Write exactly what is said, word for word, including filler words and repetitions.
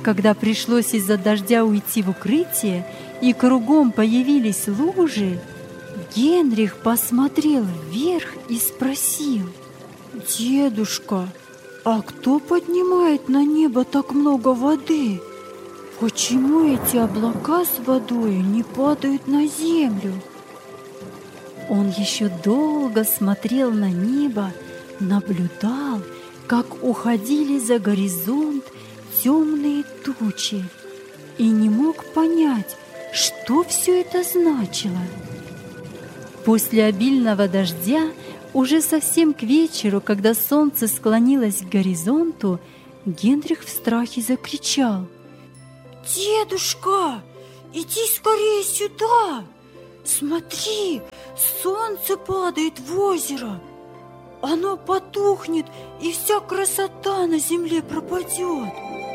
Когда пришлось из-за дождя уйти в укрытие, и кругом появились лужи, Генрих посмотрел вверх и спросил: «Дедушка, а кто поднимает на небо так много воды? Почему эти облака с водой не падают на землю?» Он еще долго смотрел на небо, наблюдал, как уходили за горизонт темные тучи, и не мог понять, что все это значило. После обильного дождя, уже совсем к вечеру, когда солнце склонилось к горизонту, Генрих в страхе закричал: «Дедушка, иди скорее сюда! Смотри, солнце падает в озеро! Оно потухнет, и вся красота на земле пропадет!»